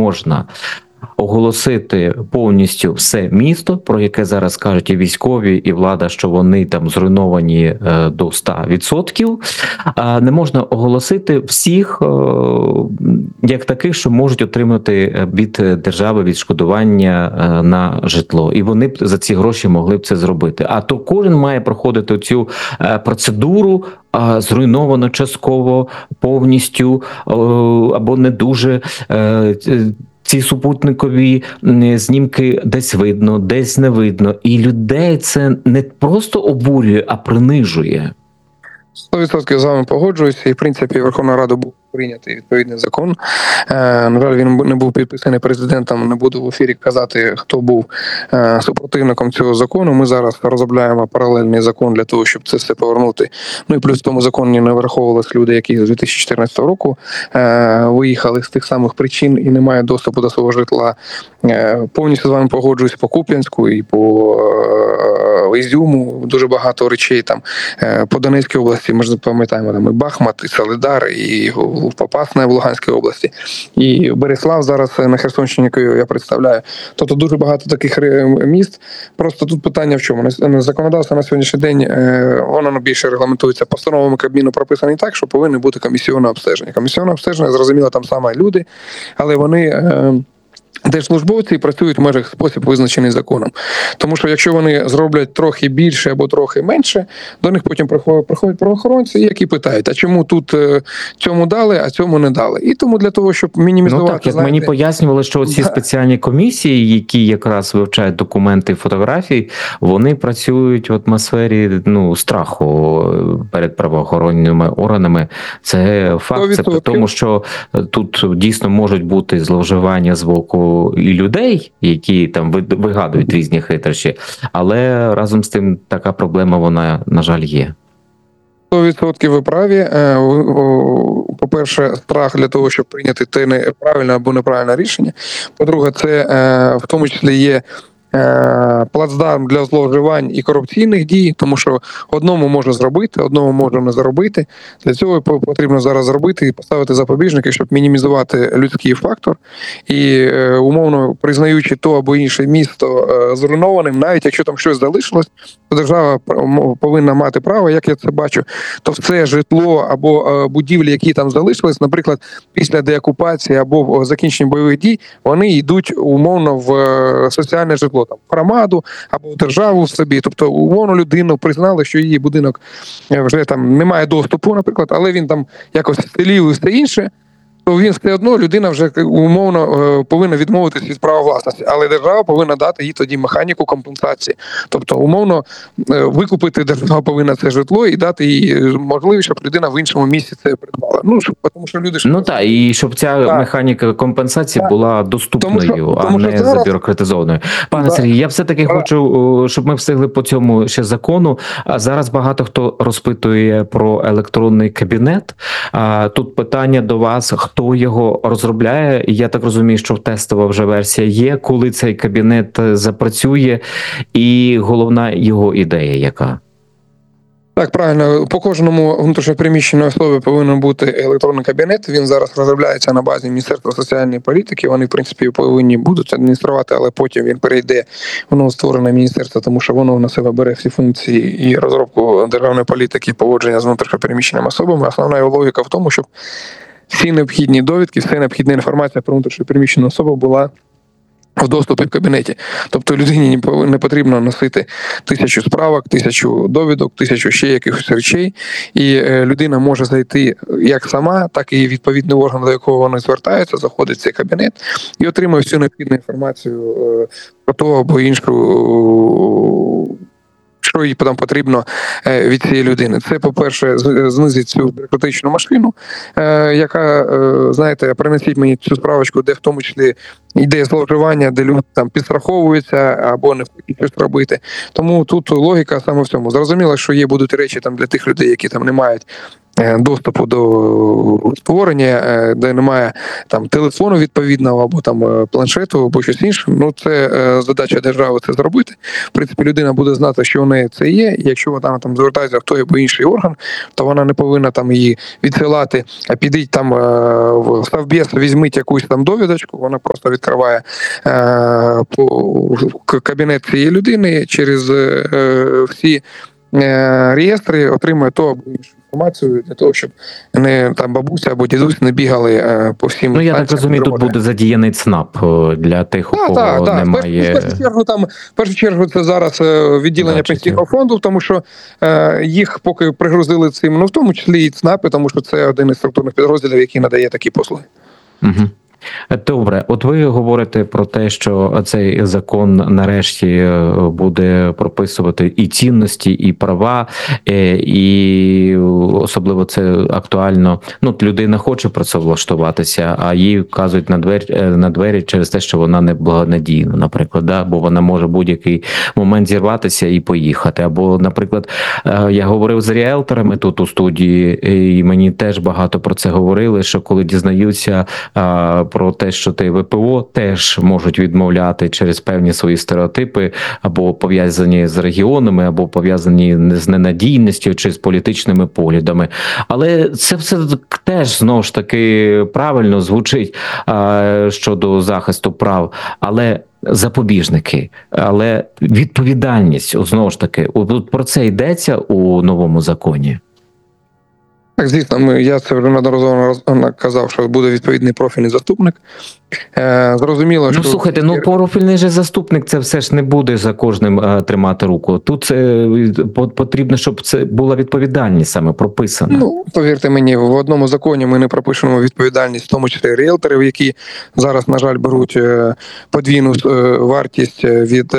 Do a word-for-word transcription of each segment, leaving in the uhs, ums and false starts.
можна оголосити повністю все місто, про яке зараз кажуть і військові, і влада, що вони там зруйновані е, до ста відсотків, а не можна оголосити всіх е, як таких, що можуть отримати від держави відшкодування е, на житло. І вони б за ці гроші могли б це зробити. А то кожен має проходити цю е, процедуру, а зруйновано частково, повністю е, або не дуже. Е, Ці супутникові знімки десь видно, десь не видно. І людей це не просто обурює, а принижує. сто відсотків з вами погоджуюся. І, в принципі, Верховна Рада був прийнятий відповідний закон. Е, на жаль, він не був підписаний президентом. Не буду в ефірі казати, хто був е, супротивником цього закону. Ми зараз розробляємо паралельний закон для того, щоб це все повернути. Ну і плюс в тому законі не враховувалися люди, які з дві тисячі чотирнадцятого року е, виїхали з тих самих причин і не мають доступу до свого житла. Е, повністю з вами погоджуюсь по Куп'янську і по е, Ізюму. Дуже багато речей там. Е, по Донецькій області, ми ж пам'ятаємо, там і Бахмут, і Солидар, і Попасна в Луганській області, і Береслав зараз на Херсонщині, яку я представляю. Тобто дуже багато таких міст. Просто тут питання в чому? Законодавство на сьогоднішній день, воно більше регламентується постановами Кабміну, прописані так, що повинні бути комісійне обстеження. Комісійне обстеження, зрозуміло, там саме люди, але вони... Держслужбовці працюють в межах спосіб, визначений законом. Тому що якщо вони зроблять трохи більше або трохи менше, до них потім приходять правоохоронці, які питають, а чому тут цьому дали, а цьому не дали. І тому для того, щоб мінімізувати... Ну так, як знаєте, мені пояснювали, що ці да. спеціальні комісії, які якраз вивчають документи, фотографії, вони працюють в атмосфері ну, страху перед правоохоронними органами. Це факт, це при тому, що тут дійсно можуть бути зловживання з боку і людей, які там вигадують різні хитрощі, але разом з тим така проблема, вона, на жаль, є. сто відсотків ви праві. По-перше, страх для того, щоб прийняти те неправильне або неправильне рішення. По-друге, це в тому числі є плацдарм для зловживань і корупційних дій, тому що одному можна зробити, одному можна не зробити. Для цього потрібно зараз зробити і поставити запобіжники, щоб мінімізувати людський фактор. І умовно признаючи то або інше місто зруйнованим, навіть якщо там щось залишилось, то держава повинна мати право, як я це бачу, то все житло або будівлі, які там залишились, наприклад, після деокупації або закінчення бойових дій, вони йдуть умовно в соціальне житло. Там, в громаду або в державу в собі. Тобто, умовно людину признали, що її будинок вже там не має доступу, наприклад, але він там якось вцілів і все інше, то він все одно, людина вже умовно повинна відмовитися від права власності. Але держава повинна дати їй тоді механіку компенсації. Тобто, умовно, викупити держава повинна це житло і дати їй можливість, щоб людина в іншому місці це придбала. Ну, щоб, тому що люди... Ну так, і щоб ця так. механіка компенсації так. була доступною, тому що, а тому не зараз... забюрократизованою. Пане так. Сергій, я все-таки так. хочу, щоб ми встигли по цьому ще закону. А зараз багато хто розпитує про електронний кабінет. А тут питання до вас, хто його розробляє? Я так розумію, що тестова вже версія є. Коли цей кабінет запрацює? І головна його ідея яка? Так, правильно. По кожному внутрішньопереміщеній особі повинен бути електронний кабінет. Він зараз розробляється на базі Міністерства соціальної політики. Вони, в принципі, повинні будуть адмініструвати, але потім він перейде в новостворене міністерство, тому що воно на себе бере всі функції і розробку державної політики, і поводження з внутрішньопереміщеними особами. Основна його логіка в тому, щоб всі необхідні довідки, вся необхідна інформація про внутрішньопереміщену особу була в доступі в кабінеті. Тобто людині не потрібно носити тисячу справок, тисячу довідок, тисячу ще якихось речей. І людина може зайти як сама, так і відповідний орган, до якого вона звертається, заходить в цей кабінет і отримує всю необхідну інформацію про того або іншу, що їй там потрібно від цієї людини. Це, по-перше, знизить цю бюрократичну машину, яка, знаєте, принесіть мені цю справочку, де в тому числі йде зловживання, де люди там підстраховуються або не хочуть щось робити. Тому тут логіка саме в цьому. Зрозуміло, що є будуть речі там для тих людей, які там не мають доступу до створення, де немає там телефону відповідного або там планшету, або щось інше. Ну це задача держави це зробити. В принципі, людина буде знати, що у неї це є. Якщо вона там звертається в той або інший орган, то вона не повинна там її відсилати, а підіть там в Совбез, візьміть якусь там довідочку. Вона просто відкриває кабінет цієї людини через всі реєстри, отримує то або іншу інформацію для того, щоб не там бабуся або дідусь не бігали е, по всім. Ну я так розумію, тут буде задіяний ЦНАП для тих, у так, кого так, так. немає. В першу чергу там в першу чергу це зараз відділення Бачите. пенсійного фонду, тому що е, їх поки пригрузили цим, ну в тому числі і ЦНАПи, тому що це один із структурних підрозділів, який надає такі послуги. Угу. Добре, от ви говорите про те, що цей закон нарешті буде прописувати і цінності, і права, і особливо це актуально. Ну, людина хоче працевлаштуватися, а їй вказують на двері, на двері через те, що вона не благонадійна, наприклад, да? Бо вона може будь-який момент зірватися і поїхати. Або, наприклад, я говорив з ріелторами тут у студії, і мені теж багато про це говорили, що коли дізнаються про те, що ти ВПО, теж можуть відмовляти через певні свої стереотипи, або пов'язані з регіонами, або пов'язані з ненадійністю чи з політичними поглядами. Але це все теж, знову ж таки, правильно звучить а, щодо захисту прав, але запобіжники, але відповідальність, знову ж таки, про це йдеться у новому законі? Так, звісно, ми, я це вже неодноразово казав, що буде відповідний профільний заступник. Е, зрозуміло, ну, що... слухайте, ну профільний же заступник, це все ж не буде за кожним е, тримати руку. Тут е, потрібно, щоб це була відповідальність саме прописана. Ну, повірте мені, в одному законі ми не пропишемо відповідальність, в тому числі ріелторів, які зараз, на жаль, беруть е, подвійну е, вартість від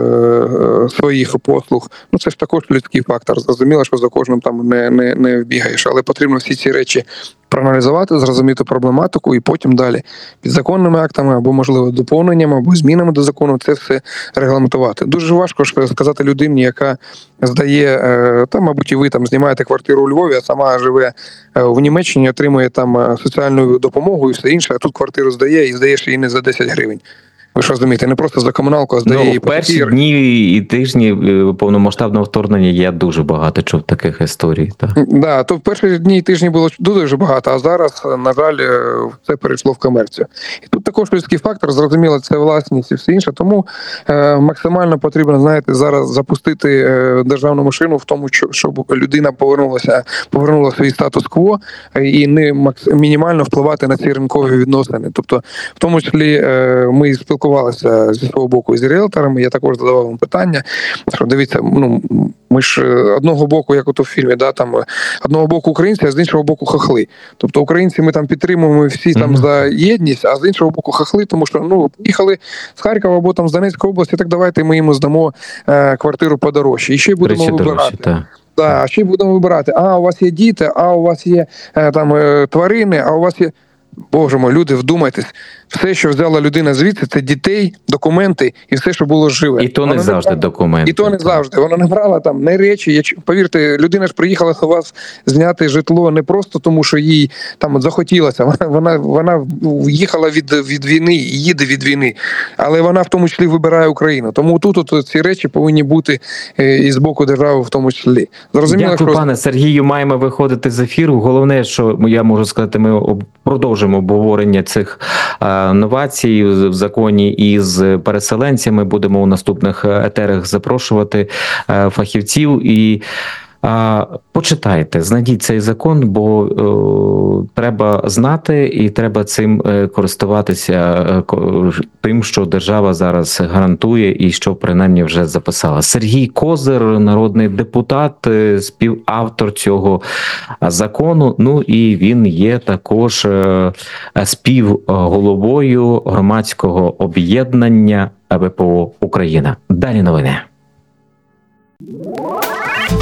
е, своїх послуг. Ну, це ж також людський фактор. Зрозуміло, що за кожним там не, не, не вбігаєш, але потрібно всі ці речі проаналізувати, зрозуміти проблематику і потім далі підзаконними актами або, можливо, доповненнями, або змінами до закону це все регламентувати. Дуже важко сказати людині, яка здає, там, мабуть, і ви там знімаєте квартиру у Львові, а сама живе в Німеччині, отримує там соціальну допомогу і все інше, а тут квартиру здає і здаєш її не за десять гривень. Ви ж розумієте, не просто за комуналку, а здає ну, її в перші папір. дні і тижні повномасштабного вторгнення я дуже багато чув таких історій. Так, да, то в перші дні і тижні було дуже багато, а зараз, на жаль, це перейшло в комерцію. І тут також людський фактор, зрозуміло, це власність і все інше, тому е, максимально потрібно, знаєте, зараз запустити е, державну машину в тому, щоб людина повернулася, повернула свій статус-кво і не макс, мінімально впливати на ці ринкові відносини. Тобто, в тому числі е, ми спілкувалися спілкувалися зі свого боку з ріелторами, я також задавав вам питання, що дивіться, ну, ми ж одного боку, як ото в фільмі, да, там, одного боку українці, а з іншого боку хахли. Тобто українці ми там підтримуємо всі там mm-hmm. за єдність, а з іншого боку хахли, тому що, ну, їхали з Харкова або там з Донецької області, так давайте ми їм здамо е, квартиру подорожче. І ще будемо Речі вибирати. Дорожчі, да, а ще будемо вибирати, а у вас є діти, а у вас є е, там е, тварини, а у вас є... Боже мой, люди, вдумайтесь, все, що взяла людина звідси, це дітей, документи і все, що було живе. І то вона не завжди брала, документи. І то не завжди. Вона не брала там не речі. Я, повірте, людина ж приїхала до вас зняти житло не просто тому, що їй там захотілося. Вона, вона, вона їхала від, від війни і їде від війни. Але вона в тому числі вибирає Україну. Тому тут от, ці речі повинні бути і з боку держави в тому числі. Зрозуміло, Дякую, що... пане Сергію. Маємо виходити з ефіру. Головне, що я можу сказати, ми продовжимо обговорення цих а, новацій в законі із переселенцями. Будемо у наступних етерах запрошувати а, фахівців і а, почитайте, знайдіть цей закон, бо о, треба знати і треба цим користуватися тим, що держава зараз гарантує і що принаймні вже записала. Сергій Козир, народний депутат, співавтор цього закону, ну і він є також співголовою громадського об'єднання ВПО Україна. Далі новини.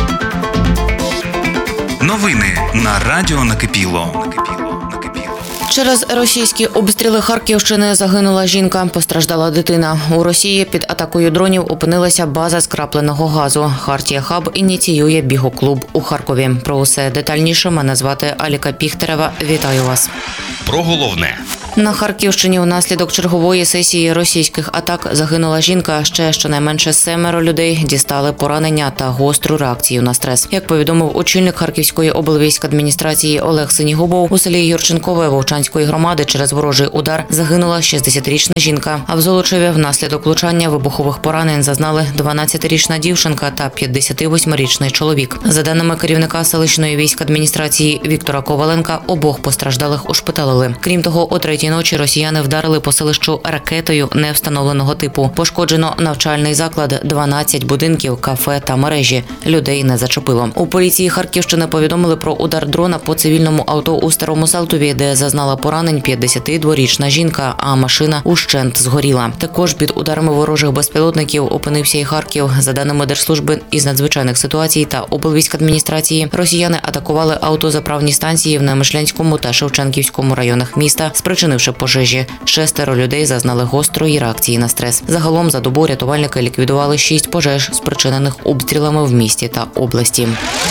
Новини на радіо Накипіло. Через російські обстріли Харківщини загинула жінка, постраждала дитина. У Росії під атакою дронів опинилася база скрапленого газу. Хартія Хаб ініціює бігоклуб у Харкові. Про усе детальніше мене звати Аліка Піхтерева. Вітаю вас. Про головне. На Харківщині унаслідок чергової сесії російських атак загинула жінка. Ще щонайменше семеро людей дістали поранення та гостру реакцію на стрес. Як повідомив очільник Харківської облвійськадміністрації Олег Синігубов, у селі Юрченкове Вовчанської громади через ворожий удар загинула шістдесятирічна жінка. А в Золочеві внаслідок влучання вибухових поранень зазнали дванадцятирічна дівчинка та п'ятдесятивосьмирічний чоловік. За даними керівника селищної військадміністрації Віктора Коваленка, обох постраждалих ушпиталили. Крім того, о третій ночі росіяни вдарили по селищу ракетою невстановленого типу. Пошкоджено навчальний заклад, дванадцять будинків, кафе та мережі. Людей не зачепило. У поліції Харківщини повідомили про удар дрона по цивільному авто у Старому Салтові, де зазнала поранень п'ятдесятидворічна жінка, а машина ущент згоріла. Також під ударами ворожих безпілотників опинився і Харків. За даними Держслужби із надзвичайних ситуацій та облвійськадміністрації, росіяни атакували автозаправні станції в Немишлянському та Шевченківському районах міста, спричинивши пожежі. Шестеро людей зазнали гострої реакції на стрес. Загалом за добу рятувальники ліквідували шість пожеж, спричинених обстрілами в місті та області.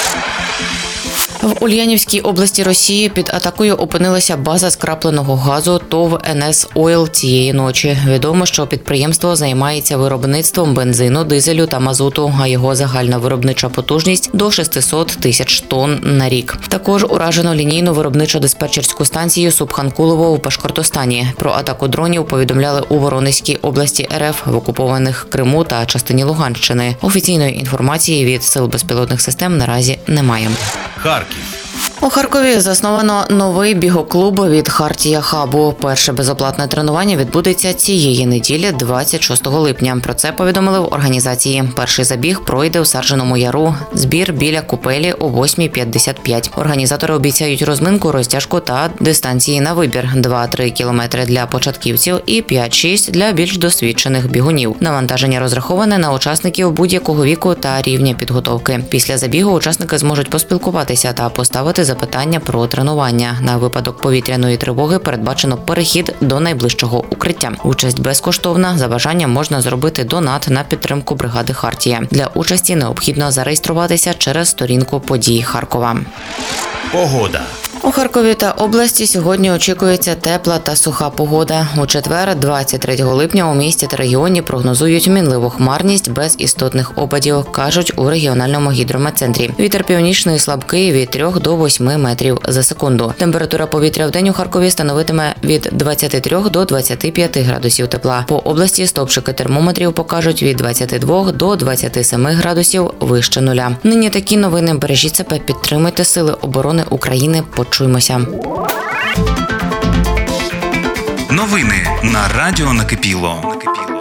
В Ульянівській області Росії під атакою опинилася база скрапленого газу ТОВ ен ес Ойл цієї ночі. Відомо, що підприємство займається виробництвом бензину, дизелю та мазуту, а його загальна виробнича потужність – до шестисот тисяч тонн на рік. Також уражено лінійну виробничо-диспетчерську станцію Субханкулово у Башкортостані. Про атаку дронів повідомляли у Воронезькій області ер еф, в окупованих Криму та частині Луганщини. Офіційної інформації від сил безпілотних систем наразі немає. Харків. У Харкові засновано новий бігоклуб від Хартія Хабу. Перше безоплатне тренування відбудеться цієї неділі, двадцять шостого липня. Про це повідомили в організації. Перший забіг пройде у Сарженому Яру. Збір біля купелі о восьмій п'ятдесят п'ять. Організатори обіцяють розминку, розтяжку та дистанції на вибір. два-три кілометри для початківців і п'ять-шість для більш досвідчених бігунів. Навантаження розраховане на учасників будь-якого віку та рівня підготовки. Після забігу учасники зможуть поспілкуватися та поставити запитання про тренування. На випадок повітряної тривоги передбачено перехід до найближчого укриття. Участь безкоштовна. За бажанням можна зробити донат на підтримку бригади Хартія. Для участі необхідно зареєструватися через сторінку подій Харкова. Погода. У Харкові та області сьогодні очікується тепла та суха погода. У четвер, двадцять третього липня, у місті та регіоні прогнозують мінливу хмарність без істотних опадів, кажуть у регіональному гідрометцентрі. Вітер північний слабкий від трьох до восьми метрів за секунду. Температура повітря в день у Харкові становитиме від двадцяти трьох до двадцяти п'яти градусів тепла. По області стовпчики термометрів покажуть від двадцяти двох до двадцяти семи градусів вище нуля. Нині такі новини. Бережіть себе, підтримуйте Сили оборони України. Почуємося. Новини на радіо Накипіло.